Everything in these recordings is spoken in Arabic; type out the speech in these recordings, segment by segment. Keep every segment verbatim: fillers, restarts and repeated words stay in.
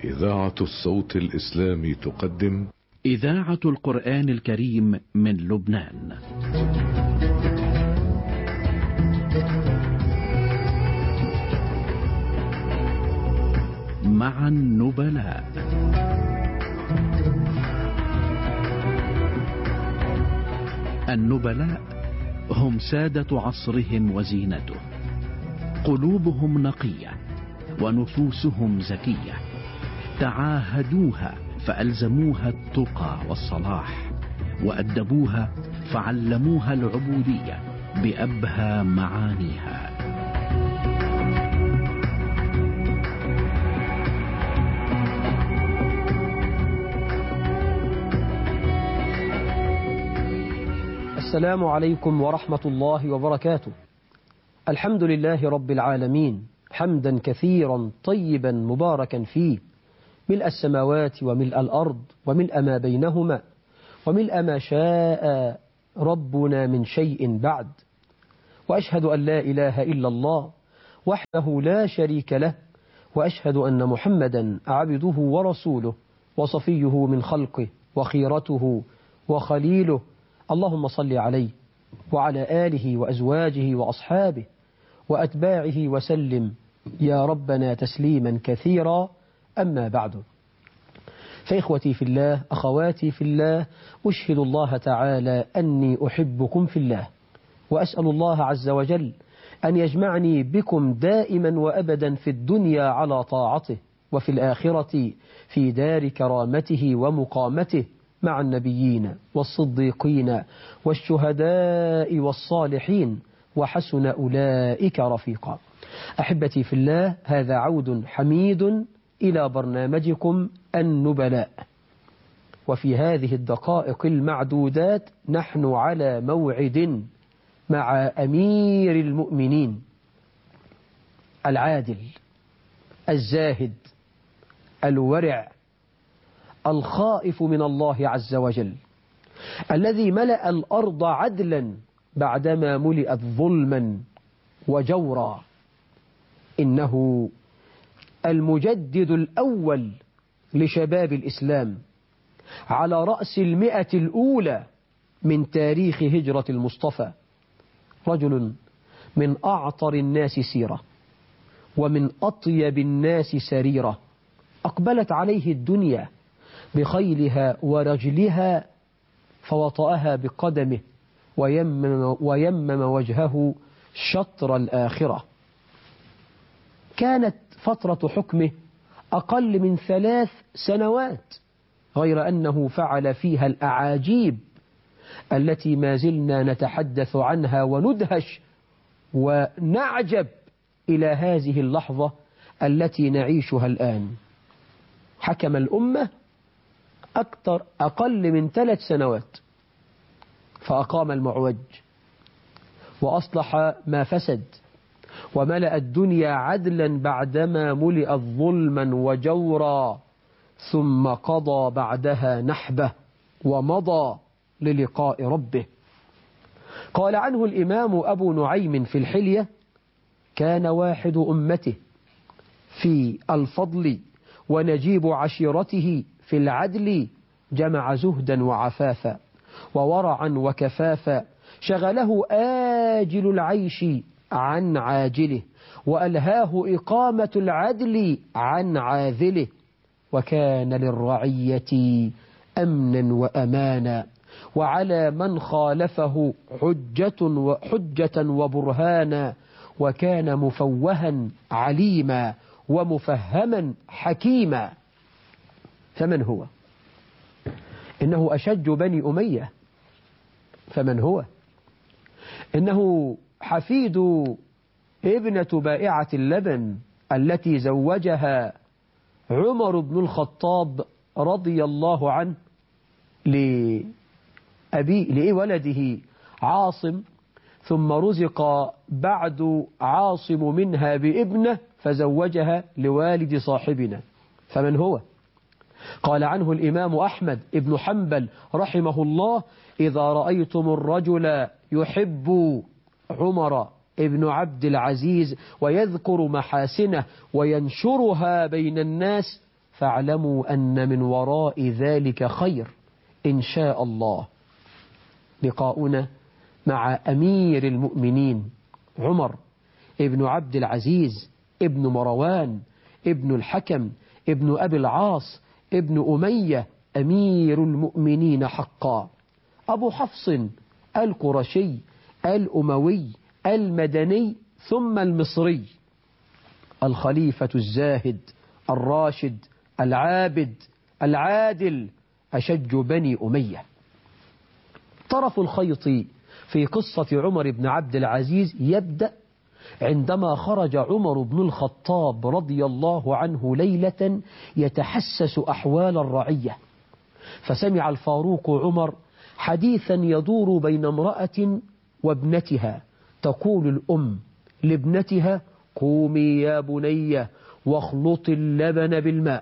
إذاعة الصوت الإسلامي تقدم إذاعة القرآن الكريم من لبنان. مع النبلاء. النبلاء هم سادة عصرهم وزينته، قلوبهم نقية ونفوسهم زكية، تعاهدوها فألزموها التقى والصلاح، وأدبوها فعلموها العبودية بأبهى معانيها. السلام عليكم ورحمة الله وبركاته. الحمد لله رب العالمين، حمدا كثيرا طيبا مباركا فيه، ملء السماوات وملء الأرض وملء ما بينهما وملء ما شاء ربنا من شيء بعد. وأشهد أن لا إله إلا الله وحده لا شريك له، وأشهد أن محمدا عبده ورسوله وصفيه من خلقه وخيرته وخليله. اللهم صل عليه وعلى آله وأزواجه وأصحابه وأتباعه وسلم يا ربنا تسليما كثيرا. أما بعد، فإخوتي في الله، أخواتي في الله، أشهد الله تعالى أني أحبكم في الله، وأسأل الله عز وجل أن يجمعني بكم دائما وأبدا في الدنيا على طاعته، وفي الآخرة في دار كرامته ومقامته مع النبيين والصديقين والشهداء والصالحين، وحسن أولئك رفيقا. أحبتي في الله، هذا عود حميد إلى برنامجكم النبلاء، وفي هذه الدقائق المعدودات نحن على موعد مع أمير المؤمنين العادل الزاهد الورع الخائف من الله عز وجل، الذي ملأ الأرض عدلا بعدما ملئت ظلما وجورا. إنه المجدد الأول لشباب الإسلام على رأس المئة الأولى من تاريخ هجرة المصطفى، رجل من أعطر الناس سيرة ومن أطيب الناس سريرة، أقبلت عليه الدنيا بخيلها ورجلها فوطأها بقدمه ويمم, ويمم وجهه شطر الآخرة. كانت فترة حكمه أقل من ثلاث سنوات، غير أنه فعل فيها الأعاجيب التي ما زلنا نتحدث عنها وندهش ونعجب إلى هذه اللحظة التي نعيشها الآن. حكم الأمة أكثر أقل من ثلاث سنوات، فأقام المعوج وأصلح ما فسد وملأ الدنيا عدلا بعدما ملئت ظلما وجورا، ثم قضى بعدها نحبه ومضى للقاء ربه. قال عنه الإمام أبو نعيم في الحلية: كان واحد أمته في الفضل ونجيب عشيرته في العدل، جمع زهدا وعفافا وورعا وكفافا، شغله آجل العيش عن عاجله، وألهاه إقامة العدل عن عاذله، وكان للرعية أمنا وأمانا، وعلى من خالفه حجة وحجة وبرهانا، وكان مفوها عليما ومفهما حكيما. فمن هو؟ إنه أشج بني أمية. فمن هو؟ إنه حفيد ابنة بائعة اللبن التي زوجها عمر بن الخطاب رضي الله عنه لأبي لولده عاصم، ثم رزق بعد عاصم منها بابنه فزوجها لوالد صاحبنا. فمن هو؟ قال عنه الإمام أحمد بن حنبل رحمه الله: إذا رأيتم الرجل يحب عمر ابن عبد العزيز ويذكر محاسنه وينشرها بين الناس فاعلموا أن من وراء ذلك خير إن شاء الله. لقاؤنا مع أمير المؤمنين عمر ابن عبد العزيز ابن مروان ابن الحكم ابن أبي العاص ابن أمية أمير المؤمنين حقا، أبو حفص القرشي الأموي المدني ثم المصري، الخليفة الزاهد الراشد العابد العادل أشج بني أمية. طرف الخيط في قصة عمر بن عبد العزيز يبدأ عندما خرج عمر بن الخطاب رضي الله عنه ليلة يتحسس أحوال الرعية، فسمع الفاروق عمر حديثا يدور بين امرأة وابنتها، تقول الأم لابنتها: قومي يا بني واخلطي اللبن بالماء.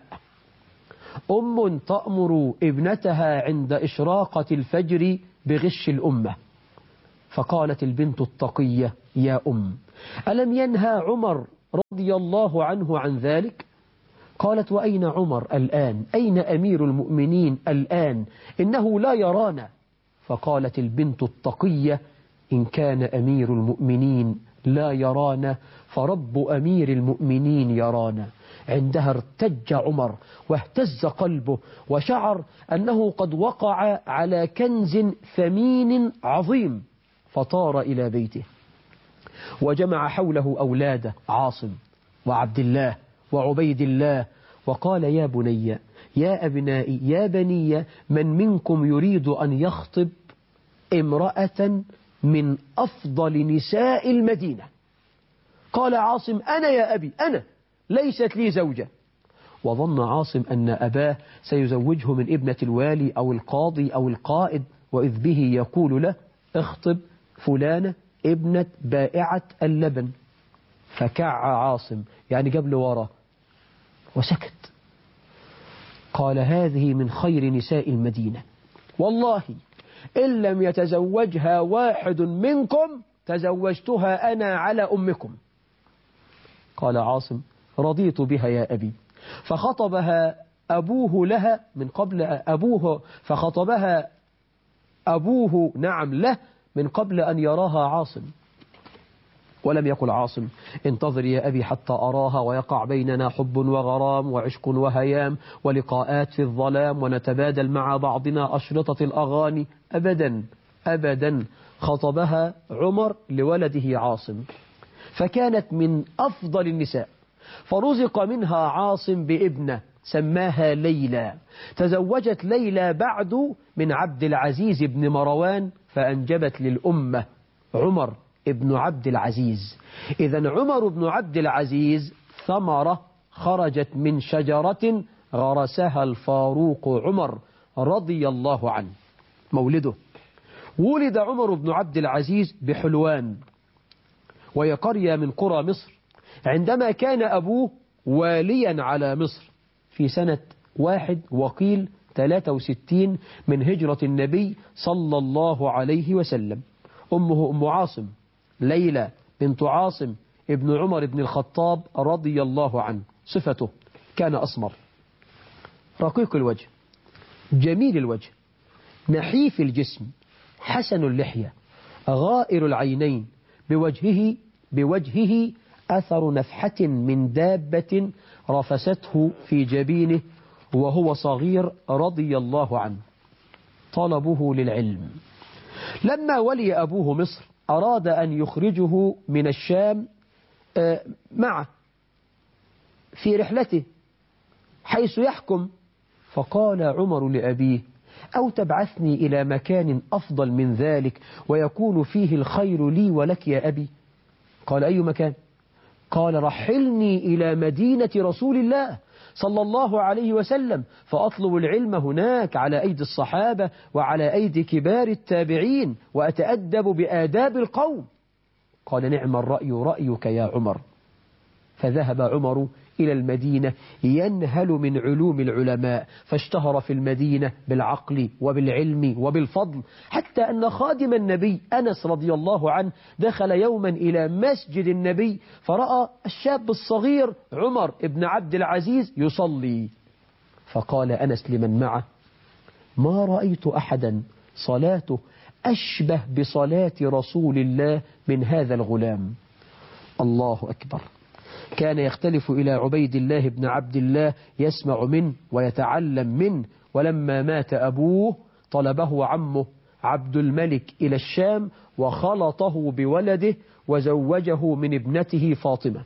أم تأمر ابنتها عند إشراقة الفجر بغش الأمة، فقالت البنت التقية: يا أم، ألم ينهى عمر رضي الله عنه عن ذلك؟ قالت: وأين عمر الآن؟ أين أمير المؤمنين الآن؟ إنه لا يرانا. فقالت البنت التقية: إن كان أمير المؤمنين لا يرانا فرب أمير المؤمنين يرانا. عندها ارتج عمر واهتز قلبه وشعر أنه قد وقع على كنز ثمين عظيم، فطار إلى بيته وجمع حوله أولاده عاصم وعبد الله وعبيد الله، وقال: يا بني يا أبنائي يا بني، من منكم يريد أن يخطب امرأة من أفضل نساء المدينة؟ قال عاصم: أنا يا أبي، أنا ليست لي زوجة. وظن عاصم أن أباه سيزوجه من ابنة الوالي أو القاضي أو القائد، وإذ به يقول له: اخطب فلانة ابنة بائعة اللبن. فكع عاصم، يعني جاب له ورا وسكت. قال: هذه من خير نساء المدينة، والله إن لم يتزوجها واحد منكم تزوجتها أنا على أمكم. قال عاصم: رضيت بها يا أبي. فخطبها أبوه لها من قبل أبوه فخطبها أبوه نعم له من قبل أن يراها عاصم. ولم يقل عاصم: انتظر يا أبي حتى أراها ويقع بيننا حب وغرام وعشق وهيام ولقاءات في الظلام ونتبادل مع بعضنا أشرطة الأغاني. أبدا أبدا، خطبها عمر لولده عاصم، فكانت من أفضل النساء، فرزق منها عاصم بابنة سماها ليلى. تزوجت ليلى بعد من عبد العزيز بن مروان فأنجبت للأمة عمر ابن عبد العزيز. إذن عمر بن عبد العزيز ثمرة خرجت من شجرة غرسها الفاروق عمر رضي الله عنه. مولده: ولد عمر بن عبد العزيز بحلوان، وهي قرية من قرى مصر، عندما كان أبوه واليا على مصر في سنة واحد وقيل ثلاثة وستين من هجرة النبي صلى الله عليه وسلم. أمه أم عاصم ليلى بنت عاصم ابن عمر بن الخطاب رضي الله عنه. صفته: كان أسمر، رقيق الوجه، جميل الوجه، نحيف الجسم، حسن اللحية، غائر العينين، بوجهه بوجهه أثر نفحة من دابة رفسته في جبينه وهو صغير رضي الله عنه. طلبه للعلم: لما ولي أبوه مصر أراد أن يخرجه من الشام معه في رحلته حيث يحكم، فقال عمر لأبيه: أو تبعثني إلى مكان أفضل من ذلك ويكون فيه الخير لي ولك يا أبي؟ قال: أي مكان؟ قال: رحلني إلى مدينة رسول الله صلى الله عليه وسلم فأطلب العلم هناك على أيدي الصحابة وعلى أيدي كبار التابعين وأتأدب بآداب القوم. قال: نعم الرأي رأيك يا عمر. فذهب عمر إلى المدينة ينهل من علوم العلماء، فاشتهر في المدينة بالعقل وبالعلم وبالفضل، حتى أن خادم النبي أنس رضي الله عنه دخل يوما إلى مسجد النبي فرأى الشاب الصغير عمر ابن عبد العزيز يصلي، فقال أنس لمن معه: ما رأيت أحدا صلاته أشبه بصلاة رسول الله من هذا الغلام. الله أكبر. كان يختلف إلى عبيد الله بن عبد الله يسمع منه ويتعلم منه، ولما مات أبوه طلبه عمه عبد الملك إلى الشام وخلطه بولده وزوجه من ابنته فاطمة.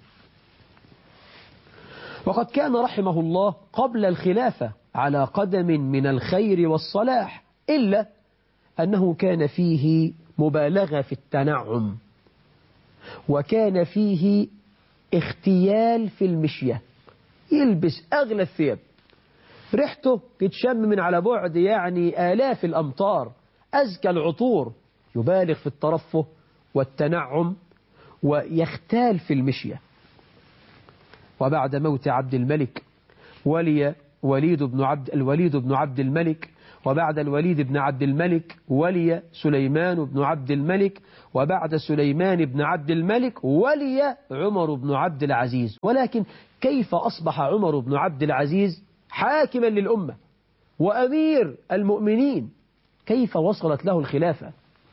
وقد كان رحمه الله قبل الخلافة على قدم من الخير والصلاح، إلا أنه كان فيه مبالغة في التنعم، وكان فيه اختيال في المشية، يلبس أغلى الثياب، ريحته تتشم من على بعد يعني آلاف الأمتار، أزكى العطور، يبالغ في الترفه والتنعم ويختال في المشية. وبعد موت عبد الملك ولي وليد بن عبد الوليد بن عبد الملك، وبعد الوليد بن عبد الملك ولي سليمان بن عبد الملك، وبعد سليمان بن عبد الملك ولي عمر بن عبد العزيز. ولكن كيف أصبح عمر بن عبد العزيز حاكما للأمة وأمير المؤمنين؟ كيف وصلت له الخلافة؟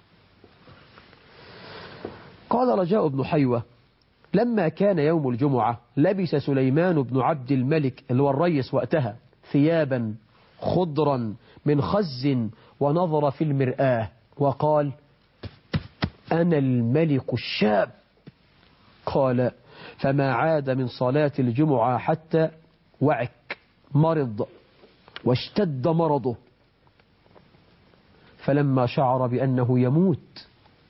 قال رجاء بن حيوة: لما كان يوم الجمعة لبس سليمان بن عبد الملك اللي هو الرئيس وقتها ثيابا خضرا من خز، ونظر في المرآة وقال: أنا الملك الشاب. قال: فما عاد من صلاة الجمعة حتى وعك، مرض واشتد مرضه، فلما شعر بأنه يموت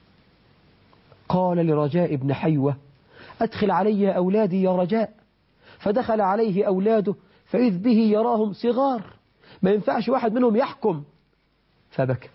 قال لرجاء بن حيوة: أدخل علي أولادي يا رجاء. فدخل عليه أولاده فإذ به يراهم صغار، ما ينفعش واحد منهم يحكم، فبكى.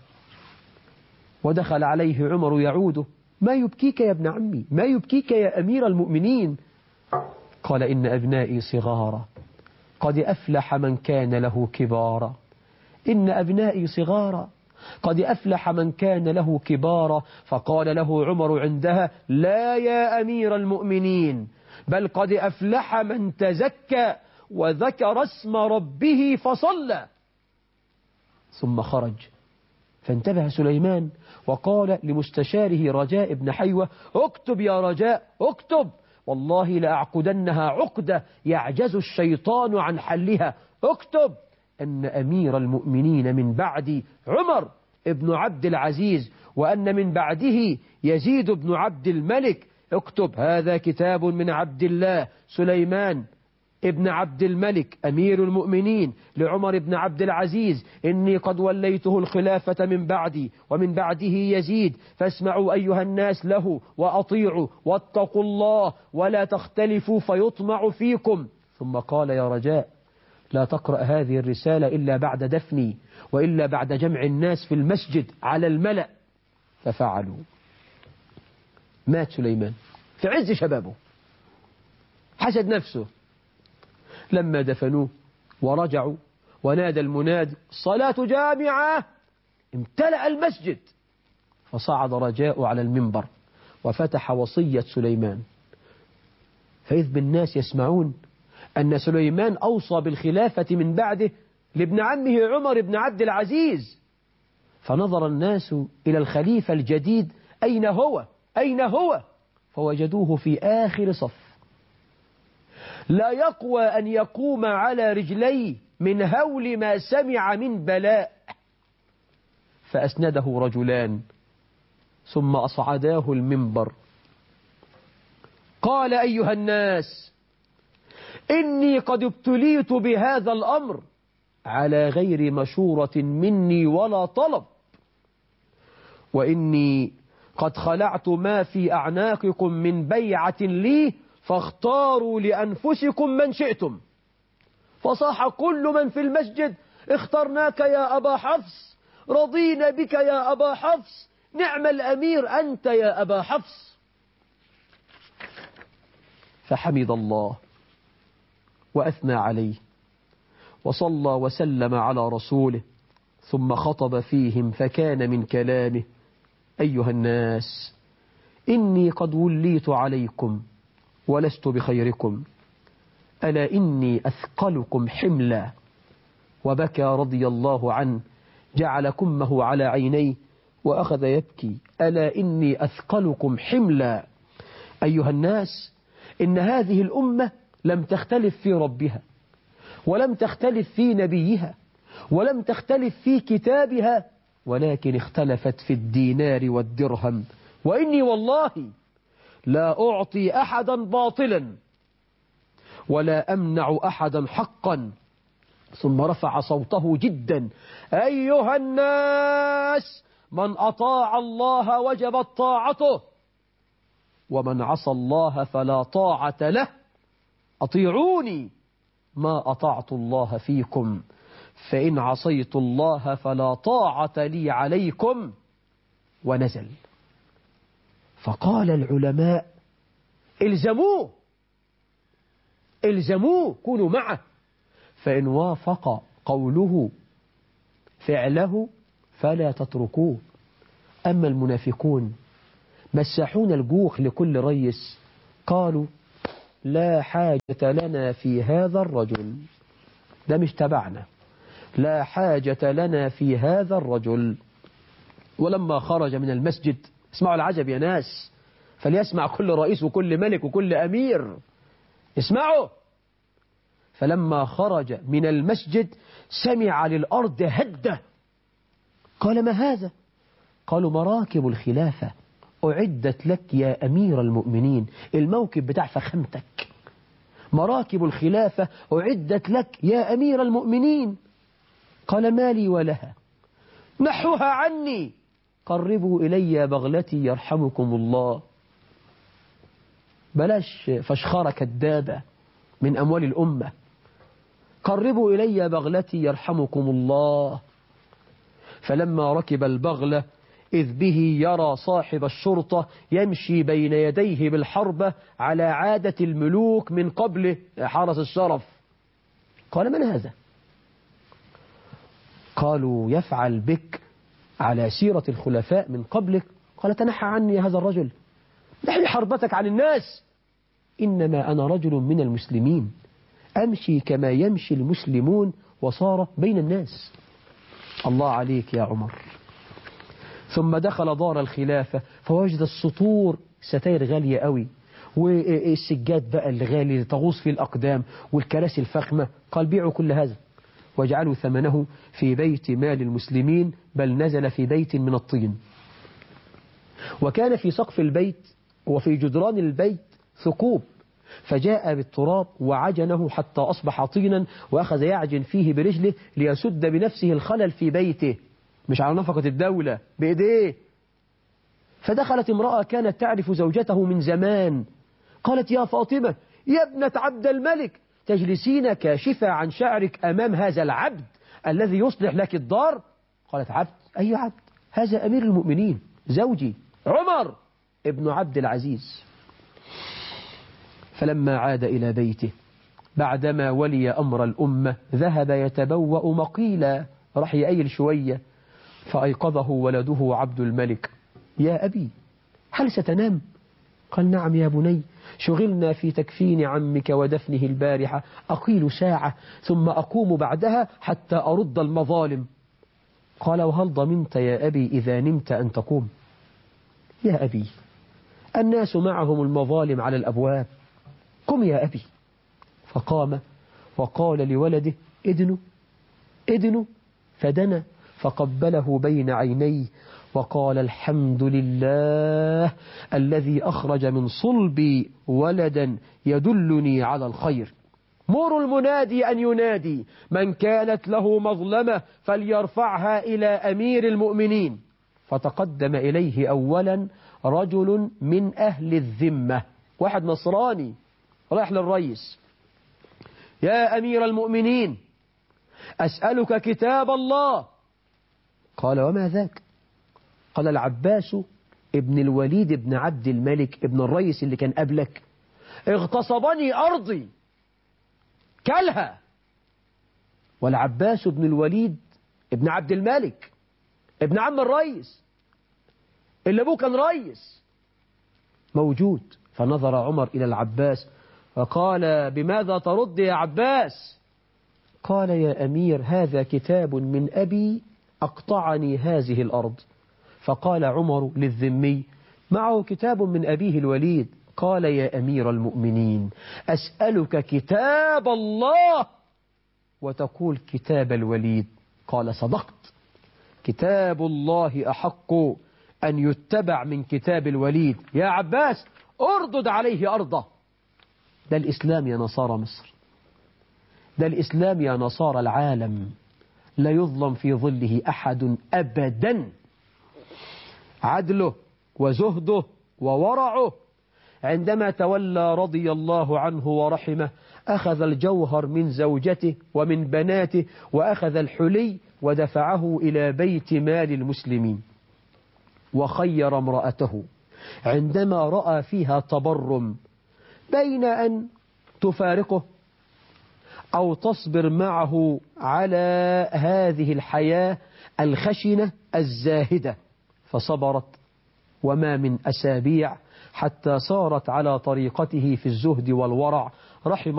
ودخل عليه عمر يعوده: ما يبكيك يا ابن عمي؟ ما يبكيك يا أمير المؤمنين؟ قال: إن أبنائي صغارا قد أفلح من كان له كبارا. إن أبنائي صغارا قد أفلح من كان له كبارا. فقال له عمر عندها: لا يا أمير المؤمنين، بل قد أفلح من تزكى وذكر اسم ربه فصلى. ثم خرج، فانتبه سليمان وقال لمستشاره رجاء بن حيوة: اكتب يا رجاء، اكتب، والله لأعقدنها عقدة يعجز الشيطان عن حلها. اكتب أن أمير المؤمنين من بعد عمر ابن عبد العزيز، وأن من بعده يزيد بن عبد الملك. اكتب: هذا كتاب من عبد الله سليمان ابن عبد الملك أمير المؤمنين لعمر بن عبد العزيز، إني قد وليته الخلافة من بعدي ومن بعده يزيد، فاسمعوا أيها الناس له وأطيعوا واتقوا الله ولا تختلفوا فيطمع فيكم. ثم قال: يا رجاء، لا تقرأ هذه الرسالة إلا بعد دفني، وإلا بعد جمع الناس في المسجد على الملأ. ففعلوا. مات سليمان في عز شبابه، حسد نفسه. لما دفنوه ورجعوا ونادى المنادي: صلاة جامعة، امتلأ المسجد. فصعد رجاء على المنبر وفتح وصية سليمان، فإذ بالناس يسمعون أن سليمان أوصى بالخلافة من بعده لابن عمه عمر بن عبد العزيز. فنظر الناس إلى الخليفة الجديد: أين هو؟ أين هو؟ فوجدوه في آخر صف، لا يقوى أن يقوم على رجليه من هول ما سمع من بلاء. فأسنده رجلان ثم أصعداه المنبر. قال: أيها الناس، إني قد ابتليت بهذا الأمر على غير مشورة مني ولا طلب، وإني قد خلعت ما في أعناقكم من بيعة لي، فاختاروا لأنفسكم من شئتم. فصاح كل من في المسجد: اخترناك يا أبا حفص، رضينا بك يا أبا حفص، نعم الأمير أنت يا أبا حفص. فحمد الله وأثنى عليه وصلى وسلم على رسوله، ثم خطب فيهم فكان من كلامه: أيها الناس، إني قد وليت عليكم ولست بخيركم، ألا إني أثقلكم حملا، وبكى رضي الله عنه، جعل كمه على عينيه وأخذ يبكي: ألا إني أثقلكم حملا. أيها الناس، إن هذه الأمة لم تختلف في ربها، ولم تختلف في نبيها، ولم تختلف في كتابها، ولكن اختلفت في الدينار والدرهم. وإني والله لا أعطي أحدا باطلا ولا أمنع أحدا حقا. ثم رفع صوته جدا: أيها الناس، من أطاع الله وجبت طاعته، ومن عصى الله فلا طاعة له. أطيعوني ما أطعت الله فيكم، فإن عصيت الله فلا طاعة لي عليكم. ونزل. فقال العلماء: الزموه الزموه كونوا معه، فإن وافق قوله فعله فلا تتركوه. أما المنافقون مسحون الجوخ لكل ريس، قالوا: لا حاجة لنا في هذا الرجل، ده مش تبعنا، لا حاجة لنا في هذا الرجل. ولما خرج من المسجد، اسمعوا العجب يا ناس، فليسمع كل رئيس وكل ملك وكل أمير، اسمعوا. فلما خرج من المسجد سمع للأرض هدة. قال: ما هذا؟ قالوا: مراكب الخلافة أعدت لك يا أمير المؤمنين. الموكب بتاع فخامتك، مراكب الخلافة أعدت لك يا أمير المؤمنين. قال: ما لي ولها؟ نحوها عني، قربوا إلي بغلتي يرحمكم الله. بلاش فشخرة كدابة من أموال الأمة. قربوا إلي بغلتي يرحمكم الله. فلما ركب البغلة إذ به يرى صاحب الشرطة يمشي بين يديه بالحربة على عادة الملوك من قبله، حرس الشرف. قال: من هذا؟ قالوا: يفعل بك على سيرة الخلفاء من قبلك. قال: تنحى عني هذا الرجل، نحي حربتك عن الناس، إنما أنا رجل من المسلمين، أمشي كما يمشي المسلمون، وصار بين الناس. الله عليك يا عمر. ثم دخل دار الخلافة فوجد السطور ستاير غالية قوي، والسجاد بقى الغالي اللي تغوص فيه الأقدام، والكراسي الفخمة. قال: بيعوا كل هذا واجعلوا ثمنه في بيت مال المسلمين، بل نزل في بيت من الطين. وكان في سقف البيت وفي جدران البيت ثقوب، فجاء بالتراب وعجنه حتى أصبح طينا، وأخذ يعجن فيه برجله ليسد بنفسه الخلل في بيته، مش على نفقة الدولة، بإيديه. فدخلت امرأة كانت تعرف زوجته من زمان، قالت: يا فاطمة يا ابنة عبد الملك، تجلسين كاشفة عن شعرك أمام هذا العبد الذي يصلح لك الدار؟ قالت: عبد؟ أي عبد؟ هذا أمير المؤمنين زوجي عمر ابن عبد العزيز. فلما عاد إلى بيته بعدما ولي أمر الأمة ذهب يتبوأ مقيلا، راح يأيل شوية، فأيقظه ولده عبد الملك: يا أبي هل ستنام؟ قال: نعم يا بني، شغلنا في تكفين عمك ودفنه البارحة، أقيل ساعة ثم أقوم بعدها حتى أرد المظالم. قال: وهل ضمنت يا أبي إذا نمت أن تقوم؟ يا أبي الناس معهم المظالم على الأبواب، قم يا أبي. فقام وقال لولده: ادنوا ادنوا، فدنا فقبله بين عينيه وقال: الحمد لله الذي أخرج من صلبي ولدا يدلني على الخير. مر المنادي أن ينادي: من كانت له مظلمة فليرفعها إلى أمير المؤمنين. فتقدم إليه أولا رجل من أهل الذمة، واحد نصراني رايح للرئيس: يا أمير المؤمنين أسألك كتاب الله. قال: وما ذاك؟ قال: العباس ابن الوليد ابن عبد الملك ابن الرئيس اللي كان قبلك اغتصبني أرضي كلها، والعباس ابن الوليد ابن عبد الملك ابن عم الرئيس اللي أبوه كان رئيس موجود. فنظر عمر إلى العباس فقال: بماذا ترد يا عباس؟ قال يا أمير هذا كتاب من أبي أقطعني هذه الأرض. فقال عمر للذمي معه كتاب من أبيه الوليد. قال يا أمير المؤمنين أسألك كتاب الله وتقول كتاب الوليد. قال صدقت، كتاب الله أحق أن يتبع من كتاب الوليد. يا عباس أردد عليه أرضه. ده الإسلام يا نصارى مصر، ده الإسلام يا نصارى العالم. لا يظلم في ظله أحد أبدا. عدله وزهده وورعه. عندما تولى رضي الله عنه ورحمه أخذ الجوهر من زوجته ومن بناته وأخذ الحلي ودفعه إلى بيت مال المسلمين، وخير امرأته عندما رأى فيها تبرم بين أن تفارقه أو تصبر معه على هذه الحياة الخشنة الزاهدة، فصبرت وما من أسابيع حتى صارت على طريقته في الزهد والورع. رحم